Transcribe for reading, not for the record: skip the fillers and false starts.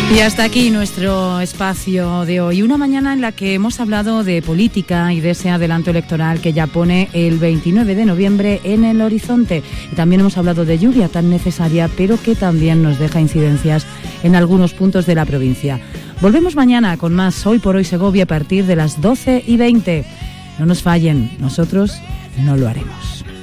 Y hasta aquí nuestro espacio de hoy. Una mañana en la que hemos hablado de política y de ese adelanto electoral que ya pone el 29 de noviembre en el horizonte. Y también hemos hablado de lluvia tan necesaria, pero que también nos deja incidencias en algunos puntos de la provincia. Volvemos mañana con más Hoy por Hoy Segovia a partir de las 12:20. No nos fallen, nosotros no lo haremos.